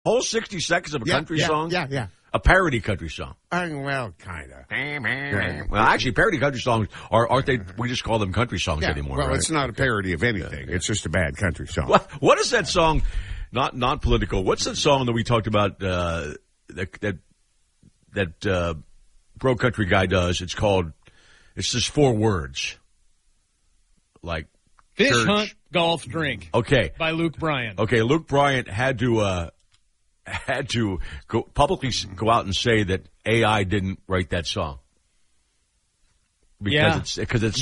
Whole 60 seconds of a country song? Yeah. A parody country song. Well, kind of. Well, actually, parody country songs aren't they? We just call them country songs anymore. Well, right? it's not a parody of anything. It's just a bad country song. What is that song? Not political. What's that song that we talked about? That Broke Country guy does. It's called. It's just 4 words. Like Fish church. Hunt, Golf, Drink. Okay. By Luke Bryan. Okay, Luke Bryan had to publicly go out and say that AI didn't write that song because it's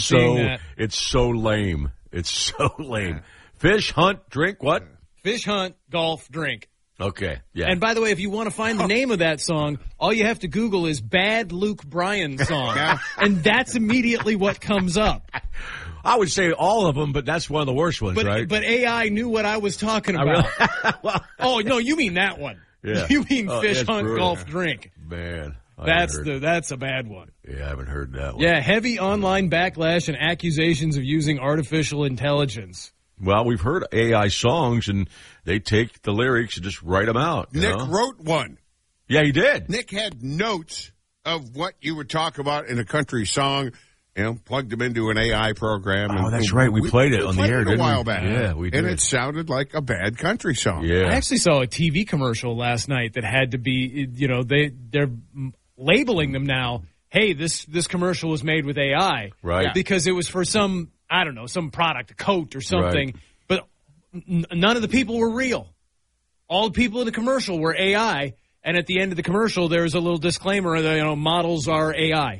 so lame. It's so lame. Yeah. Fish Hunt, Drink, what? Fish Hunt, Golf, Drink. Okay, yeah. And by the way, if you want to find the name of that song, all you have to Google is Bad Luke Bryan song, and that's immediately what comes up. I would say all of them, but that's one of the worst ones, right? But AI knew what I was talking about. Well, oh, no, you mean that one. Yeah. You mean Fish Hunt, brutal. Golf, Drink. Man. That's a bad one. Yeah, I haven't heard that one. Yeah, heavy online backlash and accusations of using artificial intelligence. Well, we've heard AI songs, and they take the lyrics and just write them out. Nick wrote one. Yeah, he did. Nick had notes of what you would talk about in a country song, plugged them into an AI program. Oh, that's right. We played it on the air, didn't we? A while back. Yeah, we did. And it sounded like a bad country song. Yeah. I actually saw a TV commercial last night that had to be, they're labeling them now. Hey, this commercial was made with AI. Right. Because it was for some product, a coat or something. Right. But none of the people were real. All the people in the commercial were AI. And at the end of the commercial, there's a little disclaimer that, models are AI,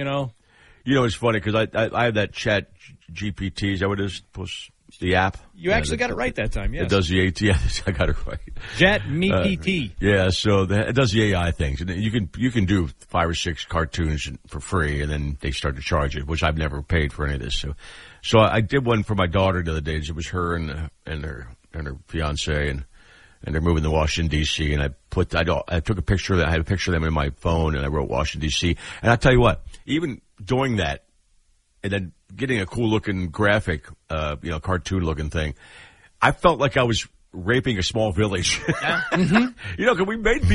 it's funny because I have that Chat GPT. Is that what it is? The app. You actually got it right that time, yes. It does the AT. I got it right. Chat Me PT. Yeah, so it does the AI things. And you can do 5 or 6 cartoons for free, and then they start to charge it, which I've never paid for any of this. So I did one for my daughter the other day. It was her and her fiance, and they're moving to Washington D.C. And I took a picture of that. I had a picture of them in my phone, and I wrote Washington D.C. And I tell you what, even doing that, and then getting a cool looking graphic, cartoon looking thing, I felt like I was raping a small village. Yeah. Mm-hmm. Because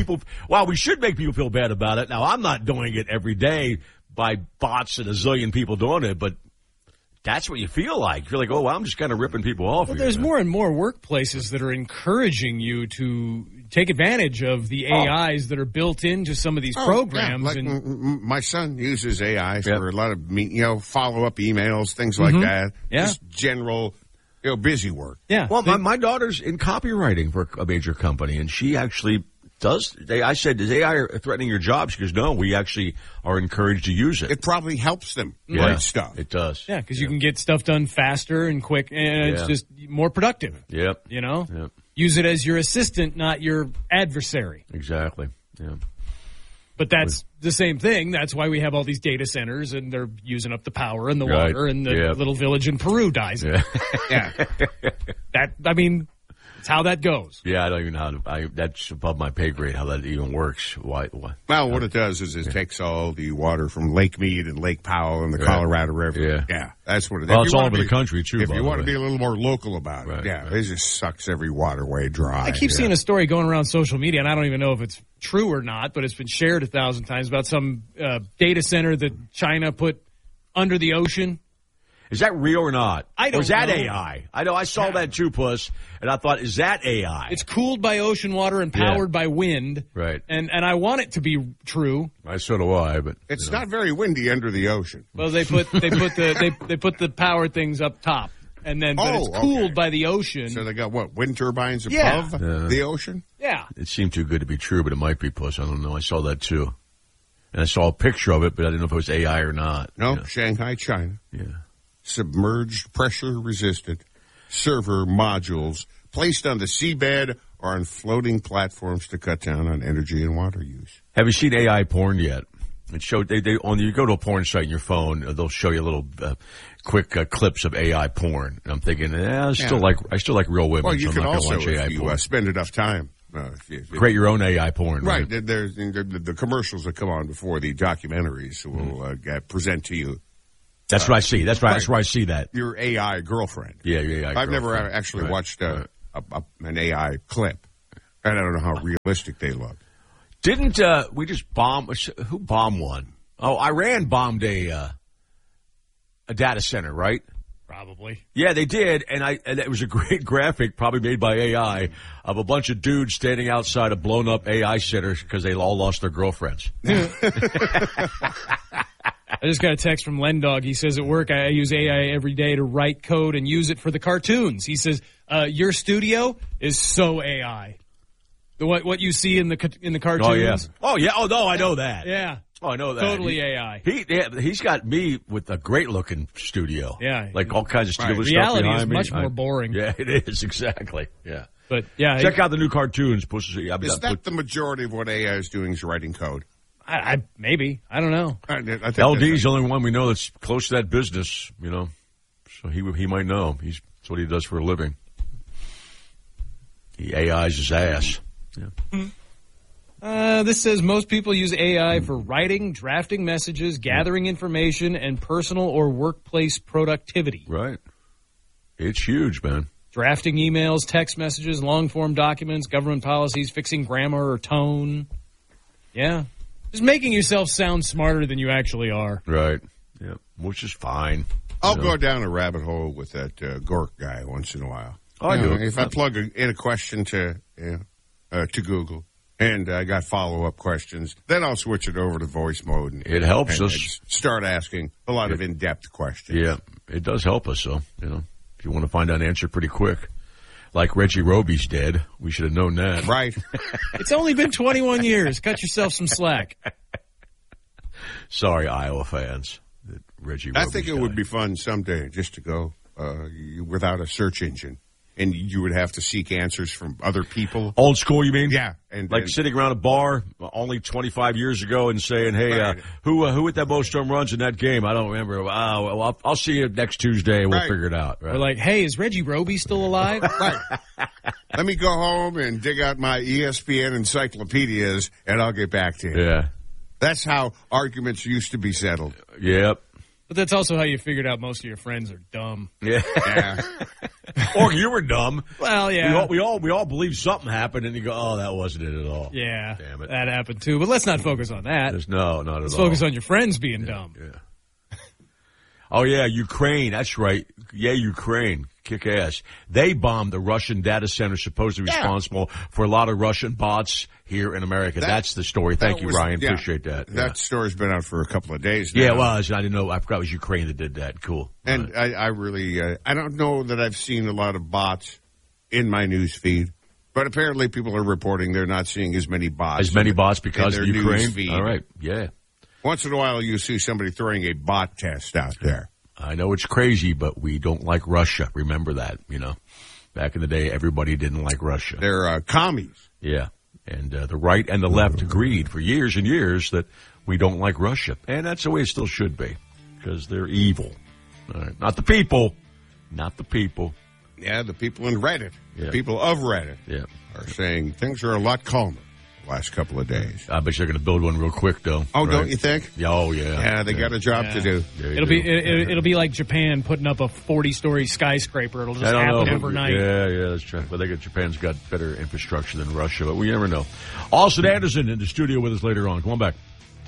we should make people feel bad about it. Now, I'm not doing it every day by bots and a zillion people doing it, but that's what you feel like. You're like, oh, well, I'm just kind of ripping people off. Well, there's more and more workplaces that are encouraging you to take advantage of the AIs that are built into some of these programs. Yeah. Like my son uses AI for a lot of follow-up emails, things like that. Yeah. Just general, busy work. Yeah. Well, my daughter's in copywriting for a major company, and she actually does. I said, is AI threatening your job? She goes, no, we actually are encouraged to use it. It probably helps them write stuff. It does. Yeah, because you can get stuff done faster and quick, and it's just more productive. Yep. Yep. Use it as your assistant, not your adversary. Exactly. Yeah. But that's the same thing. That's why we have all these data centers, and they're using up the power and the water, and the little village in Peru dies. Yeah. It's how that goes. Yeah, I don't even know that's above my pay grade, how that even works. Why? Well, what it does is it takes all the water from Lake Mead and Lake Powell and the Colorado River. Yeah, that's what it is. Well, it's all over the country, too, If you want to be a little more local about it, it just sucks every waterway dry. I keep seeing a story going around social media, and I don't even know if it's true or not, but it's been shared 1,000 times about some data center that China put under the ocean. Is that real or not? I don't know. Or is that AI? I know I saw that too, Puss, and I thought, is that AI? It's cooled by ocean water and powered by wind. Right. And I want it to be true. So do I, but it's not very windy under the ocean. Well, they put the power things up top, and then but it's cooled by the ocean. So they got wind turbines above the ocean? Yeah. It seemed too good to be true, but it might be, Puss. I don't know. I saw that too, and I saw a picture of it, but I didn't know if it was AI or not. No, Shanghai, China. Yeah. Submerged, pressure-resistant server modules placed on the seabed or on floating platforms to cut down on energy and water use. Have you seen AI porn yet? It showed you go to a porn site on your phone, they'll show you little quick clips of AI porn. And I'm thinking, I still like real women. Well, you so can I'm not also, watch AI if you porn. Spend enough time. Create your own AI porn. Right. There's the commercials that come on before the documentaries will present to you. That's what I see. That's where I see that. Your AI girlfriend. Yeah, your AI girlfriend. I've never actually watched an AI clip. And I don't know how realistic they look. Didn't we just bomb? Who bombed one? Oh, Iran bombed a data center, right? Probably. Yeah, they did, and it was a great graphic, probably made by AI, of a bunch of dudes standing outside a blown-up AI center because they all lost their girlfriends. I just got a text from Lendog. He says, at work, I use AI every day to write code and use it for the cartoons. He says, your studio is so AI. What you see in the cartoons. Oh, yeah. Oh, yeah. Oh, no, I know that. Yeah. Oh, I know that. Totally AI. He's got me with a great-looking studio. Yeah. Like all kinds of studio stuff Reality behind is me. much more boring. Yeah, it is, exactly. Yeah. But, yeah. Check out the new cartoons. Is that the majority of what AI is doing is writing code? Maybe. I don't know. I think LD's the only one we know that's close to that business, you know. So he might know. That's what he does for a living. He AIs his ass. Yeah. This says most people use AI for writing, drafting messages, gathering information, and personal or workplace productivity. Right. It's huge, man. Drafting emails, text messages, long-form documents, government policies, fixing grammar or tone. Yeah. Just making yourself sound smarter than you actually are. Right. Yeah. Which is fine. I'll go down a rabbit hole with that Gork guy once in a while. Oh, I do. If I plug in a question to Google and I got follow-up questions, then I'll switch it over to voice mode. And, it helps and us. Start asking a lot of in-depth questions. Yeah. It does help us, though. You know, if you want to find out an answer pretty quick. Like Reggie Roby's dead. We should have known that. Right. It's only been 21 years. Cut yourself some slack. Sorry, Iowa fans. Reggie Roby's I think it would be fun someday just to go without a search engine. And you would have to seek answers from other people. Old school, you mean? Yeah. Like sitting around a bar only 25 years ago and saying, hey, right. who hit that most home runs in that game? I don't remember. Well, I'll see you next Tuesday and we'll figure it out. Right? Or like, hey, is Reggie Roby still alive? Right. Let me go home and dig out my ESPN encyclopedias and I'll get back to you. Yeah. That's how arguments used to be settled. Yep. But that's also how you figured out most of your friends are dumb. Yeah. Yeah. Or you were dumb. Well, yeah. We all believe something happened, and you go, "Oh, that wasn't it at all." Yeah. Damn it. That happened too. But let's not focus on that. Not at all. Let's focus on your friends being dumb. Yeah. Oh yeah, Ukraine. That's right. Yeah, Ukraine. Kick ass. They bombed the Russian data center supposedly responsible for a lot of Russian bots here in America. That's the story. Thank you, Ryan. Yeah, appreciate that. That story's been out for a couple of days now. Yeah, it was. I didn't know. I forgot it was Ukraine that did that. Cool. And I really, I don't know that I've seen a lot of bots in my news feed, but apparently people are reporting they're not seeing as many bots. Because of Ukraine? Feed. All right. Yeah. Once in a while you see somebody throwing a bot test out there. I know it's crazy, but we don't like Russia. Remember that, you know. Back in the day, everybody didn't like Russia. They're commies. Yeah. And the right and the left agreed for years and years that we don't like Russia. And that's the way it still should be, because they're evil. All right. Not the people. Not the people. Yeah, the people in Reddit, Yeah. the people of Reddit are saying things are a lot calmer the last couple of days. I bet you're going to build one real quick, though. Oh, right? don't you think? Yeah, oh, yeah. Yeah, they got a job to do. It'll be like Japan putting up a 40-story skyscraper. It'll just happen overnight. Yeah, that's true. But Japan's got better infrastructure than Russia, but we never know. Austin Anderson in the studio with us later on. Come on back.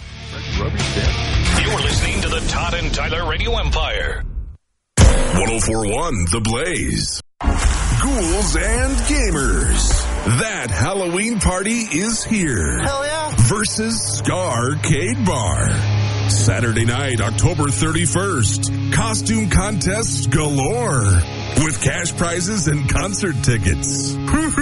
You're listening to the Todd and Tyler Radio Empire. 104.1 The Blaze. Ghouls and Gamers. That Halloween party is here. Hell yeah. Versus Scarcade Bar. Saturday night, October 31st. Costume contests galore. With cash prizes and concert tickets.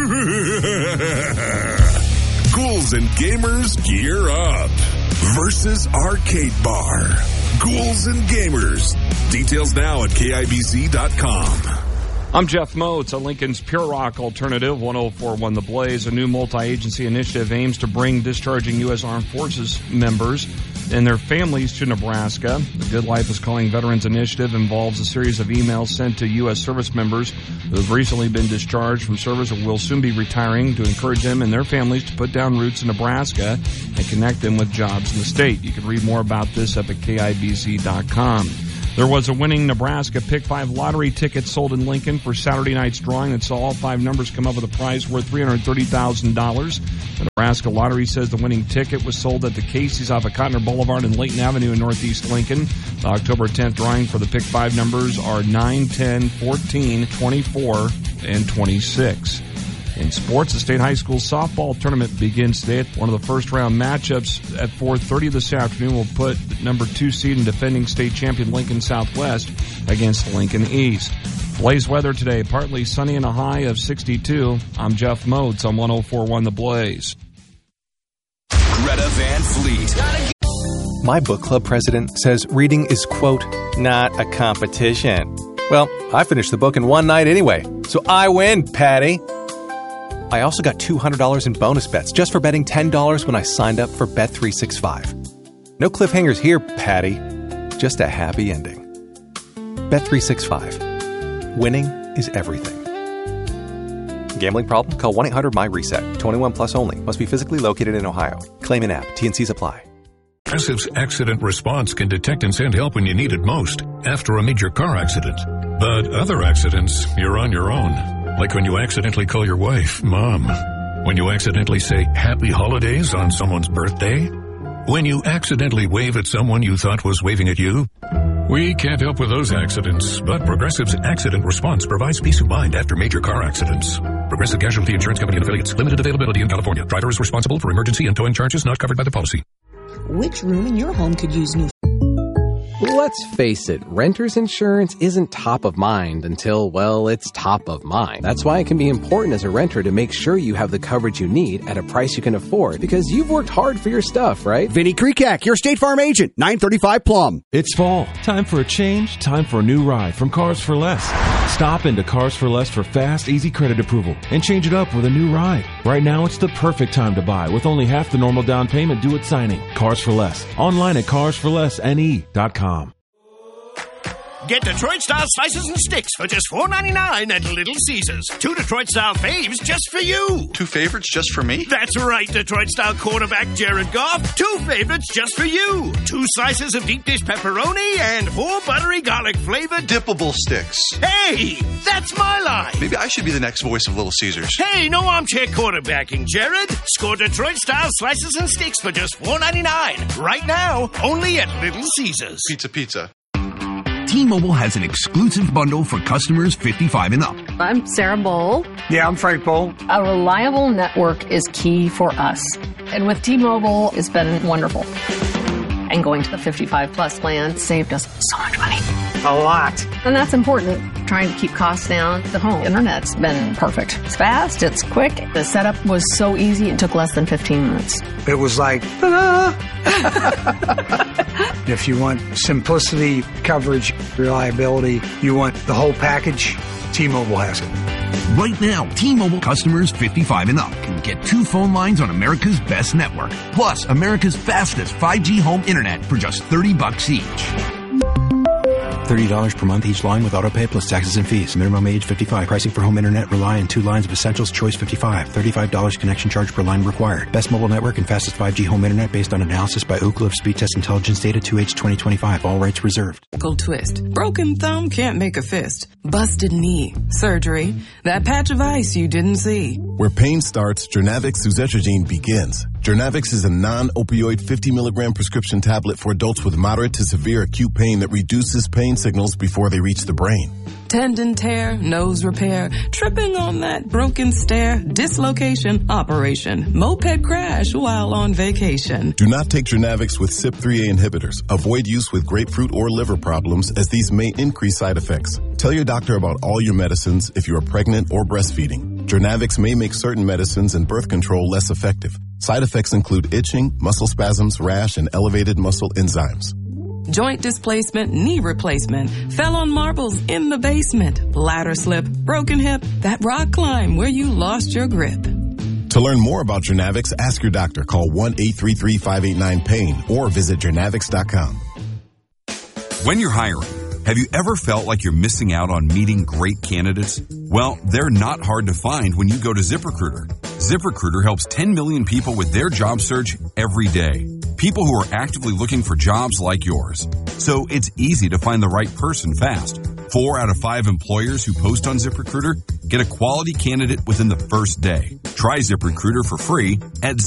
Ghouls and Gamers gear up. Versus Arcade Bar. Ghouls and Gamers. Details now at KIBC.com. I'm Jeff Moats, a Lincoln's Pure Rock Alternative, 104.1 The Blaze. A new multi-agency initiative aims to bring discharging U.S. Armed Forces members and their families to Nebraska. The Good Life is Calling Veterans Initiative involves a series of emails sent to U.S. service members who have recently been discharged from service or will soon be retiring to encourage them and their families to put down roots in Nebraska and connect them with jobs in the state. You can read more about this up at KIBC.com. There was a winning Nebraska Pick 5 lottery ticket sold in Lincoln for Saturday night's drawing that saw all 5 numbers come up with a prize worth $330,000. The Nebraska Lottery says the winning ticket was sold at the Casey's off of Cotner Boulevard and Layton Avenue in Northeast Lincoln. The October 10th drawing for the Pick 5 numbers are 9, 10, 14, 24, and 26. In sports, the state high school softball tournament begins today. One of the first-round matchups at 4:30 this afternoon will put number 2 seed and defending state champion Lincoln Southwest against Lincoln East. Blaze weather today, partly sunny and a high of 62. I'm Jeff Moats on 104.1 The Blaze. Greta Van Fleet. My book club president says reading is, quote, not a competition. Well, I finished the book in one night anyway, so I win, Patty. I also got $200 in bonus bets just for betting $10 when I signed up for Bet365. No cliffhangers here, Patty. Just a happy ending. Bet365. Winning is everything. Gambling problem? Call 1-800-MY-RESET. 21 plus only. Must be physically located in Ohio. Claim in app. T&Cs apply. Progressive's accident response can detect and send help when you need it most, after a major car accident. But other accidents, you're on your own. Like when you accidentally call your wife Mom. When you accidentally say Happy Holidays on someone's birthday. When you accidentally wave at someone you thought was waving at you. We can't help with those accidents, but Progressive's accident response provides peace of mind after major car accidents. Progressive Casualty Insurance Company and Affiliates. Limited availability in California. Driver is responsible for emergency and towing charges not covered by the policy. Which room in your home could use new? Let's face it, renter's insurance isn't top of mind until, well, it's top of mind. That's why it can be important as a renter to make sure you have the coverage you need at a price you can afford, because you've worked hard for your stuff, right? Vinny Krikak, your State Farm agent, 935 Plum. It's fall. Time for a change. Time for a new ride from Cars for Less. Stop into Cars for Less for fast, easy credit approval and change it up with a new ride. Right now, it's the perfect time to buy with only half the normal down payment due at signing. Cars for Less. Online at carsforlessne.com. Get Detroit-style slices and sticks for just $4.99 at Little Caesars. 2 Detroit-style faves just for you. 2 favorites just for me? That's right, Detroit-style quarterback Jared Goff. 2 favorites just for you. 2 slices of deep dish pepperoni and 4 buttery garlic-flavored dippable sticks. Hey, that's my line. Maybe I should be the next voice of Little Caesars. Hey, no armchair quarterbacking, Jared. Score Detroit-style slices and sticks for just $4.99. Right now, only at Little Caesars. Pizza. T-Mobile has an exclusive bundle for customers 55 and up. I'm Sarah Bowl. Yeah, I'm Frank Bowl. A reliable network is key for us. And with T-Mobile, it's been wonderful. And going to the 55-plus plan saved us so much money. A lot. And that's important. Trying to keep costs down. The home internet's been perfect. It's fast. It's quick. The setup was so easy. It took less than 15 minutes. It was like, ta-da! If you want simplicity, coverage, reliability, you want the whole package, T-Mobile has it. Right now, T-Mobile customers 55 and up can get 2 phone lines on America's best network, plus America's fastest 5G home internet for just $30 each. $30 per month each line with autopay plus taxes and fees. Minimum age 55. Pricing for home internet rely on 2 lines of Essentials Choice 55. $35 connection charge per line required. Best mobile network and fastest 5G home internet based on analysis by Ookla of Speed Test Intelligence data 2H 2025. All rights reserved. Twist. Broken thumb can't make a fist. Busted knee. Surgery. That patch of ice you didn't see. Where pain starts, Jernavix suzetrigine begins. Jernavix is a non-opioid 50 milligram prescription tablet for adults with moderate to severe acute pain that reduces pain signals before they reach the brain. Tendon tear, nose repair, tripping on that broken stair, dislocation, operation, moped crash while on vacation. Do not take Jernavix with CYP3A inhibitors. Avoid use with grapefruit or liver problems, as these may increase side effects. Tell your doctor about all your medicines if you are pregnant or breastfeeding. Jernavix may make certain medicines and birth control less effective. Side effects include itching, muscle spasms, rash, and elevated muscle enzymes. Joint displacement, knee replacement, fell on marbles in the basement, ladder slip, broken hip, that rock climb where you lost your grip. To learn more about Jernavix, ask your doctor. Call 1-833-589-PAIN or visit Jernavix.com. When you're hiring, have you ever felt like you're missing out on meeting great candidates? Well, they're not hard to find when you go to ZipRecruiter. ZipRecruiter helps 10 million people with their job search every day. people who are actively looking for jobs like yours. So it's easy to find the right person fast. 4 out of 5 employers who post on ZipRecruiter get a quality candidate within the first day. Try ZipRecruiter for free at